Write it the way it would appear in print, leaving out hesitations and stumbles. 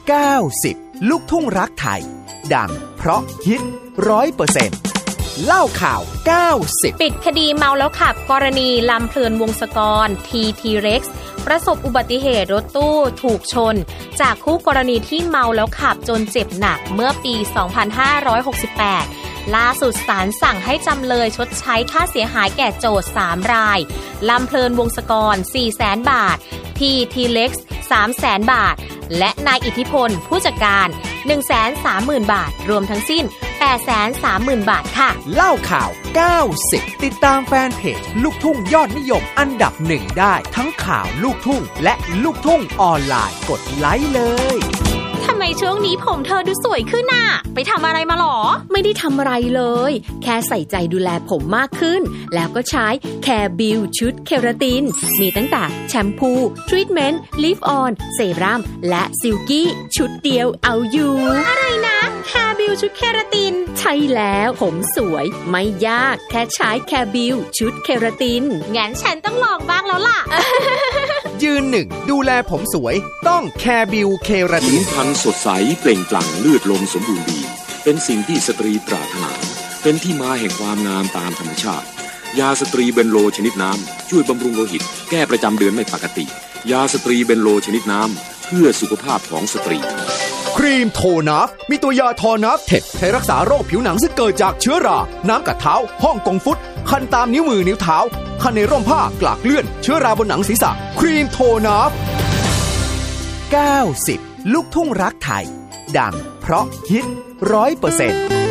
90 ลูกทุ่งรักไทยดังเพราะฮิต 100%เล่าข่าว90 ปิดคดีเมาแล้วขับกรณีลำเพลินวงศกร TT-Rex ประสบอุบัติเหตุรถตู้ถูกชนจากคู่กรณีที่เมาแล้วขับจนเจ็บหนักเมื่อปี 2568 ล่าสุดศาลสั่งให้จำเลยชดใช้ค่าเสียหายแก่โจทก์ 3 รายลำเพลินวงศกร 400,000 บาท TT-Rex 300,000 บาทและนายอิทธิพลผู้จัดการ 130,000 บาทรวมทั้งสิ้น 830,000 บาทค่ะเล่าข่าว90ติดตามแฟนเพจลูกทุ่งยอดนิยมอันดับ1ได้ทั้งข่าวลูกทุ่งและลูกทุ่งออนไลน์กดไลค์เลยทำไมช่วงนี้ผมเธอดูสวยขึ้นน่ะไปทำอะไรมาหรอไม่ได้ทำอะไรเลยแค่ใส่ใจดูแลผมมากขึ้นแล้วก็ใช้แคร์บิวชุดเคราตินมีตั้งแต่แชมพูทรีทเมนต์ลิฟออนเซรั่มและซิลกี้ชุดเดียวเอาอยู่อะไรนะแคร์บิวชุดเคราตินใช่แล้วผมสวยไม่ยากแค่ใช้แคร์บิวชุดเคราตินงั้นฉันต้องลองบ้างแล้วล่ะยืนหนึ่งดูแลผมสวยต้องแคร์บิวเคราตินผิวพรรณสดใสเปล่งปลั่งเลือดลมสมบูรณ์ดีเป็นสิ่งที่สตรีปรารถนาเป็นที่มาแห่งความงามตามธรรมชาติยาสตรีเบนโลชนิดน้ำช่วยบำรุงโลหิตแก้ประจำเดือนไม่ปกติยาสตรีเบนโลชนิดน้ำเพื่อสุขภาพของสตรีครีมโทนัฟมีตัวยาทอนัฟเทคใช้รักษาโรคผิวหนังซึ่งเกิดจากเชื้อราน้ำกัดเท้าฮ่องกงฟุตคันตามนิ้วมือนิ้วเท้าคันในร่มผ้ากลากเลื่อนเชื้อราบนหนังศีรษะครีมโทนัฟ90ลูกทุ่งรักไทยดังเพราะฮิต 100%